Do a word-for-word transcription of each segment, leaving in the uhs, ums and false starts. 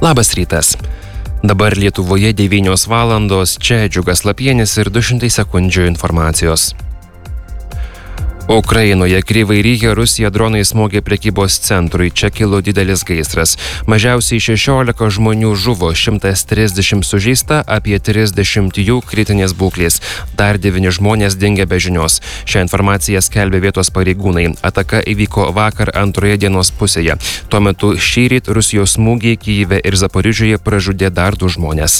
Labas rytas. Dabar Lietuvoje devynios valandos, čia Džiugas Lapienis ir du šimtai sekundžių informacijos. Ukrainoje Kryvyj Rihe Rusija dronai smogė prekybos centrui, čia kilo didelis gaisras. Mažiausiai šešiolika žmonių žuvo, šimtas trisdešimt sužeista, apie trisdešimt jų kritinės būklės. Dar devyni žmonės dingę be žinios. Šią informaciją skelbė vietos pareigūnai. Ataka įvyko vakar antroje dienos pusėje. Tuo metu šįryt Rusijos smūgiai Kyjive ir Zaporižėje pražudė dar du žmonės.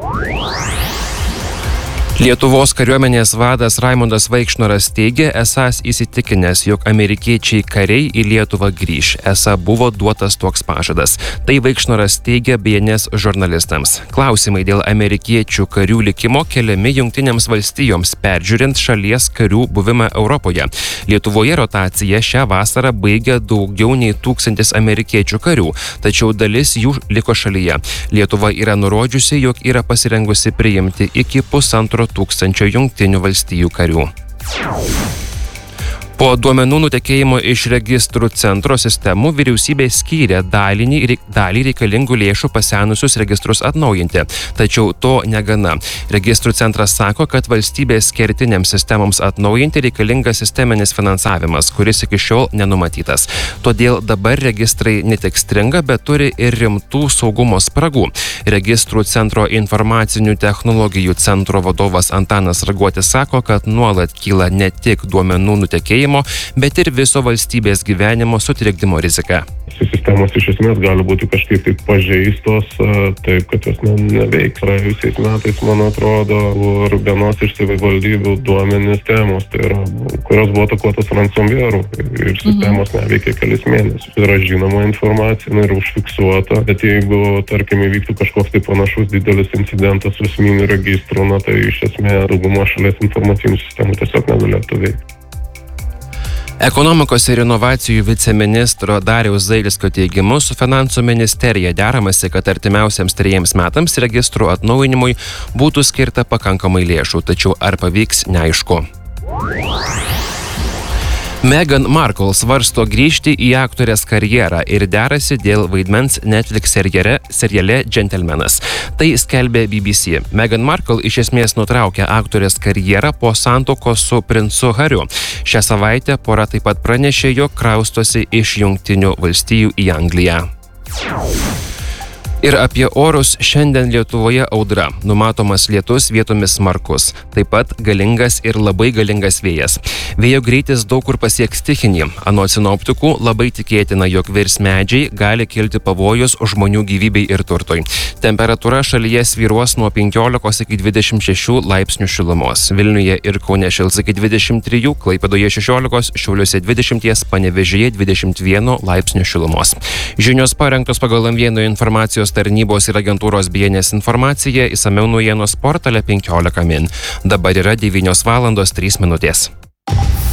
Lietuvos kariuomenės vadas Raimundas Vaikšnoras teigė, esąs įsitikinęs, jog amerikiečiai kariai į Lietuvą grįš. Esą buvo duotas toks pažadas. Tai Vaikšnoras teigė B N S žurnalistams. Klausimai dėl amerikiečių karių likimo keliami Jungtinėms valstijoms, peržiūrint šalies karių buvimą Europoje. Lietuvoje rotaciją šią vasarą baigė daugiau nei tūkstantis amerikiečių karių, tačiau dalis jų liko šalyje. Lietuva yra nurodžiusi, jog yra pasirengusi priimti iki pusantro tūkstančio Jungtinių valstijų karių. Po duomenų nutekėjimo iš registrų centro sistemų vyriausybė skyrė dalinį, dalį reikalingų lėšų pasenusius registrus atnaujinti. Tačiau to negana. Registrų centras sako, kad valstybės kertinėms sistemoms atnaujinti reikalingas sisteminis finansavimas, kuris iki šiol nenumatytas. Todėl dabar registrai ne tik stringa, bet turi ir rimtų saugumo spragų. Registrų centro informacinių technologijų centro vadovas Antanas Raguotis sako, kad nuolat kyla ne tik duomenų nutekėjimo, bet ir viso valstybės gyvenimo sutrikdymo rizika. Sistemos iš esmės gali būti kažkaip taip pažeistos, taip kad jos neveiks. Praėjusiais metais, man atrodo, ir vienos iš savivaldybių duomenys temos, tai yra, kurios buvo atakuotos ransomware ir sistemos mhm. neveikia kelis mėnesius. Yra žinoma informacija, yra užfiksuota, bet jeigu, tarkim, įvyktų kažkoks tai panašus didelis incidentas su esminiu registru, na tai iš esmės dauguma šalies informacinių sistemų tiesiog negalėtų veikti. Ekonomikos ir inovacijų viceministro Dariaus Zailskio teigimu, su finansų ministerija deramasi, kad artimiausiams trejiems metams registrų atnaujinimui būtų skirta pakankamai lėšų, tačiau ar pavyks, neaišku. Meghan Markle svarsto grįžti į aktorės karjerą ir derasi dėl vaidmens Netflix seriale, seriale Džentelmenas. Tai skelbė B B C. Meghan Markle iš esmės nutraukė aktorės karjerą po santuokos su princu Hariu. Šią savaitę pora taip pat pranešė, jog kraustosi iš Jungtinių valstijų į Angliją. Ir apie orus. Šiandien Lietuvoje audra. Numatomas lietus, vietomis smarkus. Taip pat galingas ir labai galingas vėjas. Vėjo greitis daug kur pasieks stichinį. Anot sinoptikų labai tikėtina, jog virs medžiai, gali kilti pavojus žmonių gyvybei ir turtui. Temperatūra šalyje svyruos nuo penkiolikos iki dvidešimt šešių laipsnių šilumos. Vilniuje ir Kaune šils iki dvidešimt trijų, Klaipėdoje šešiolikos, Šiauliuose dvidešimt, Panevėžyje dvidešimt vieno laipsnių šilumos. Žinios parengtos pagal M vieno informacijos tarnybos ir agentūros B N S informacija, išsamiau naujienos portale penkiolika min. Dabar yra devynios valandos trys minutės.